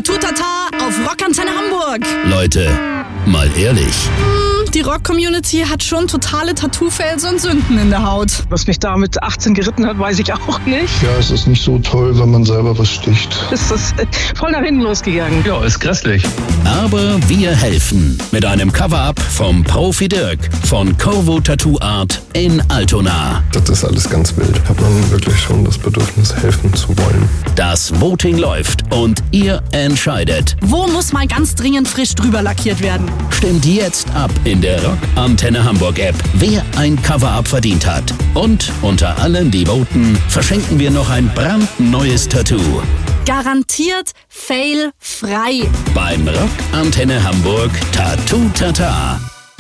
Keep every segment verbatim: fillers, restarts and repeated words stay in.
Tattoo-Tata auf Rockantenne Hamburg. Leute, mal ehrlich. Die Rock-Community hat schon totale Tattoo-Fails und Sünden in der Haut. Was mich da mit achtzehn geritten hat, weiß ich auch nicht. Ja, es ist nicht so toll, wenn man selber was sticht. Ist das voll nach hinten losgegangen. Ja, ist grässlich. Aber wir helfen mit einem Cover-Up vom Profi Dirk von Corvo Tattoo Art in Altona. Das ist alles ganz wild. Hat man wirklich schon das Bedürfnis, helfen zu wollen. Das Voting läuft und ihr entscheidet. Wo muss mal ganz dringend frisch drüber lackiert werden? Stimmt jetzt ab in der Rock-Antenne Hamburg-App, wer ein Cover-Up verdient hat. Und unter allen, die voten, verschenken wir noch ein brandneues Tattoo. Garantiert failfrei. Beim Rock-Antenne Hamburg Tattoo-Tata.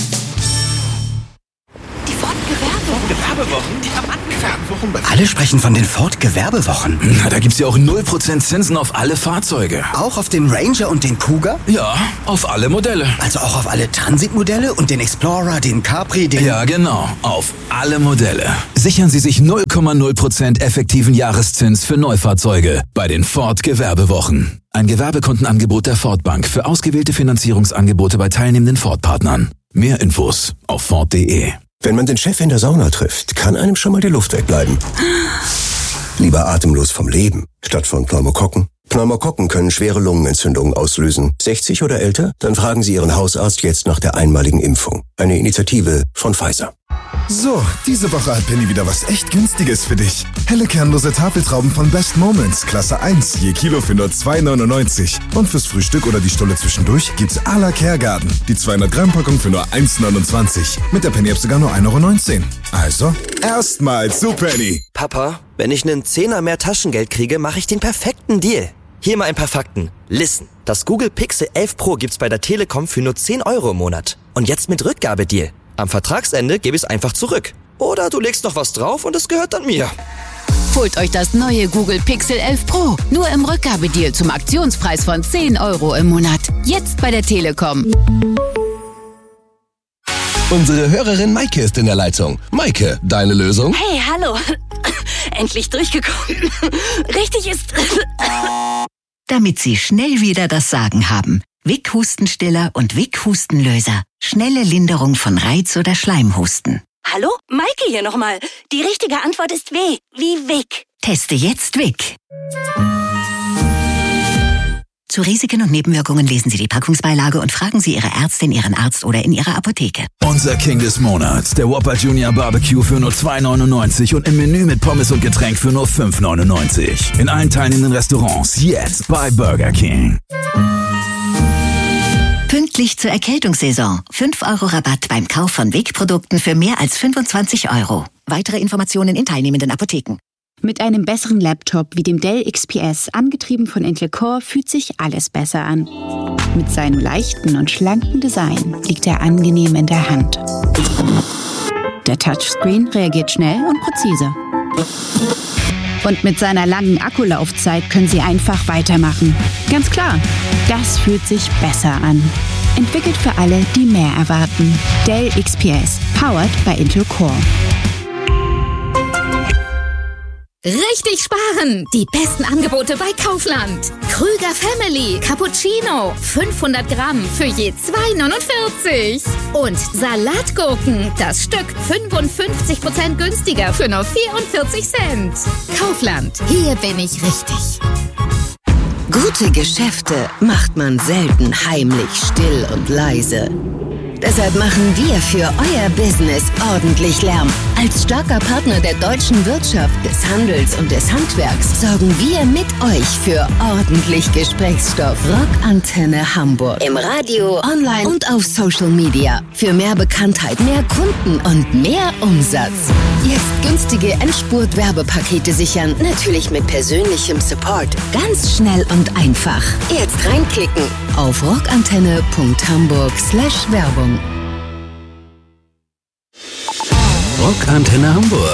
Die Ford-Gewerbewochen. Gewerbewochen? Die haben angefangen. Alle sprechen von den Ford-Gewerbewochen. Na, da gibt's ja auch null Prozent Zinsen auf alle Fahrzeuge. Auch auf den Ranger und den Cougar? Ja, auf alle Modelle. Also auch auf alle Transit-Modelle und den Explorer, den Capri, den... Ja, genau. Auf alle Modelle. Sichern Sie sich null Komma null Prozent effektiven Jahreszins für Neufahrzeuge bei den Ford-Gewerbewochen. Ein Gewerbekundenangebot der Ford Bank für ausgewählte Finanzierungsangebote bei teilnehmenden Ford-Partnern. Mehr Infos auf Ford punkt de. Wenn man den Chef in der Sauna trifft, kann einem schon mal die Luft wegbleiben. Lieber atemlos vom Leben, statt von Pneumokokken. Pneumokokken können schwere Lungenentzündungen auslösen. sechzig oder älter? Dann fragen Sie Ihren Hausarzt jetzt nach der einmaligen Impfung. Eine Initiative von Pfizer. So, diese Woche hat Penny wieder was echt Günstiges für dich. Helle kernlose Tafeltrauben von Best Moments, Klasse eins, je Kilo für nur zwei neunundneunzig. Und fürs Frühstück oder die Stulle zwischendurch gibt's à la Caregarden. Die zweihundert Gramm Packung für nur eins neunundzwanzig. Mit der Penny-App sogar nur ein Euro neunzehn. Also, erstmal zu Penny. Papa, wenn ich einen Zehner mehr Taschengeld kriege, mache ich den perfekten Deal. Hier mal ein paar Fakten. Listen, das Google Pixel elf Pro gibt's bei der Telekom für nur zehn Euro im Monat. Und jetzt mit Rückgabedeal. Am Vertragsende gebe ich es einfach zurück. Oder du legst noch was drauf und es gehört dann mir. Holt euch das neue Google Pixel elf Pro. Nur im Rückgabedeal zum Aktionspreis von zehn Euro im Monat. Jetzt bei der Telekom. Unsere Hörerin Maike ist in der Leitung. Maike, deine Lösung? Hey, hallo. Endlich durchgekommen. Richtig ist... Damit Sie schnell wieder das Sagen haben. Vic Hustenstiller und Vic Hustenlöser. Schnelle Linderung von Reiz- oder Schleimhusten. Hallo? Maike hier nochmal. Die richtige Antwort ist W. Wie Vic. Teste jetzt Vic. Zu Risiken und Nebenwirkungen lesen Sie die Packungsbeilage und fragen Sie Ihre Ärztin, Ihren Arzt oder in Ihrer Apotheke. Unser King des Monats, der Whopper Junior Barbecue für nur zwei neunundneunzig und im Menü mit Pommes und Getränk für nur fünf neunundneunzig. In allen teilnehmenden Restaurants jetzt bei Burger King. Pünktlich zur Erkältungssaison. fünf Euro Rabatt beim Kauf von Vic-Produkten für mehr als fünfundzwanzig Euro. Weitere Informationen in teilnehmenden Apotheken. Mit einem besseren Laptop wie dem Dell X P S, angetrieben von Intel Core, fühlt sich alles besser an. Mit seinem leichten und schlanken Design liegt er angenehm in der Hand. Der Touchscreen reagiert schnell und präzise. Und mit seiner langen Akkulaufzeit können Sie einfach weitermachen. Ganz klar, das fühlt sich besser an. Entwickelt für alle, die mehr erwarten. Dell X P S, powered by Intel Core. Richtig sparen! Die besten Angebote bei Kaufland. Krüger Family Cappuccino. fünfhundert Gramm für je zwei neunundvierzig. Und Salatgurken. Das Stück fünfundfünfzig Prozent günstiger für nur vierundvierzig Cent. Kaufland. Hier bin ich richtig. Gute Geschäfte macht man selten heimlich, still und leise. Deshalb machen wir für euer Business ordentlich Lärm. Als starker Partner der deutschen Wirtschaft, des Handels und des Handwerks sorgen wir mit euch für ordentlich Gesprächsstoff. Rockantenne Hamburg. Im Radio, online und auf Social Media. Für mehr Bekanntheit, mehr Kunden und mehr Umsatz. Jetzt günstige Endspurt-Werbepakete sichern. Natürlich mit persönlichem Support. Ganz schnell und einfach. Jetzt reinklicken auf rockantenne punkt hamburg slash Werbung. Rockantenne Hamburg.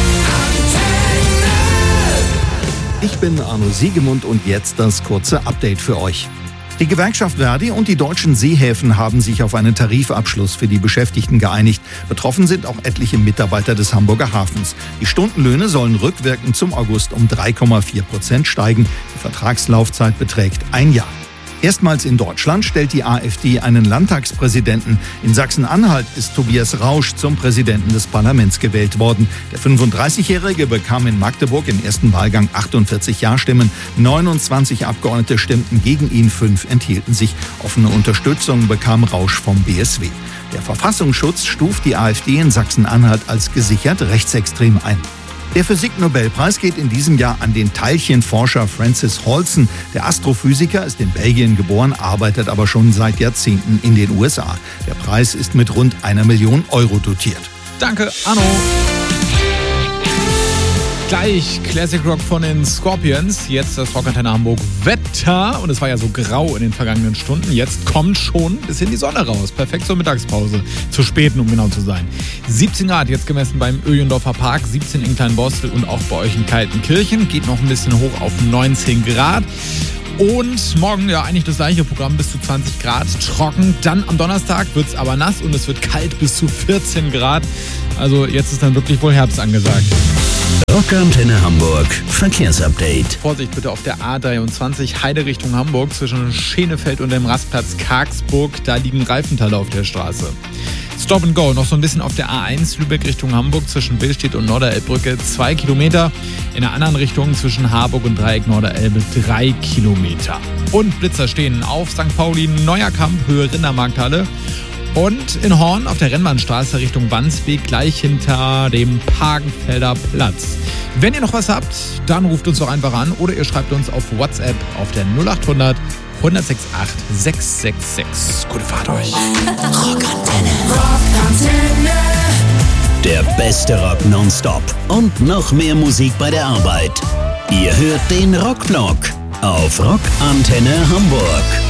Ich bin Arno Siegemund und jetzt das kurze Update für euch. Die Gewerkschaft Verdi und die deutschen Seehäfen haben sich auf einen Tarifabschluss für die Beschäftigten geeinigt. Betroffen sind auch etliche Mitarbeiter des Hamburger Hafens. Die Stundenlöhne sollen rückwirkend zum August um drei Komma vier Prozent steigen. Die Vertragslaufzeit beträgt ein Jahr. Erstmals in Deutschland stellt die AfD einen Landtagspräsidenten. In Sachsen-Anhalt ist Tobias Rausch zum Präsidenten des Parlaments gewählt worden. Der fünfunddreißigjährige bekam in Magdeburg im ersten Wahlgang achtundvierzig Ja-Stimmen. neunundzwanzig Abgeordnete stimmten gegen ihn, fünf enthielten sich. Offene Unterstützung bekam Rausch vom B S W. Der Verfassungsschutz stuft die AfD in Sachsen-Anhalt als gesichert rechtsextrem ein. Der Physik-Nobelpreis geht in diesem Jahr an den Teilchenforscher Francis Halson. Der Astrophysiker ist in Belgien geboren, arbeitet aber schon seit Jahrzehnten in den U S A. Der Preis ist mit rund einer Million Euro dotiert. Danke, Arno. Gleich Classic Rock von den Scorpions. Jetzt das Rockantenne Hamburg Wetter. Und es war ja so grau in den vergangenen Stunden. Jetzt kommt schon ein bisschen die Sonne raus. Perfekt zur Mittagspause. Zu späten, um genau zu sein. siebzehn Grad jetzt gemessen beim Öjendorfer Park. siebzehn in Kleinborstel und auch bei euch in Kaltenkirchen. Geht noch ein bisschen hoch auf neunzehn Grad. Und morgen ja eigentlich das gleiche Programm, bis zu zwanzig Grad, trocken. Dann am Donnerstag wird es aber nass und es wird kalt, bis zu vierzehn Grad. Also jetzt ist dann wirklich wohl Herbst angesagt. Rockantenne Hamburg Verkehrsupdate. Vorsicht bitte auf der A dreiundzwanzig Heide Richtung Hamburg zwischen Schenefeld und dem Rastplatz Kargsburg. Da liegen Reifenteile auf der Straße. Stop and Go, noch so ein bisschen auf der A eins Lübeck Richtung Hamburg zwischen Billstedt und Norderelbbrücke zwei Kilometer. In der anderen Richtung zwischen Harburg und Dreieck Norderelbe drei Kilometer. Und Blitzer stehen auf Sankt Pauli, Neuer Kamp, Höhe Rindermarkthalle. Und in Horn auf der Rennbahnstraße Richtung Wandsbek, gleich hinter dem Pagenfelder Platz. Wenn ihr noch was habt, dann ruft uns doch einfach an oder ihr schreibt uns auf WhatsApp auf der null acht hundert, hundertachtundsechzig, sechs sechs sechs. Gute Fahrt euch. Rockantenne. Rockantenne. Der beste Rock nonstop und noch mehr Musik bei der Arbeit. Ihr hört den Rockblock auf Rockantenne Hamburg.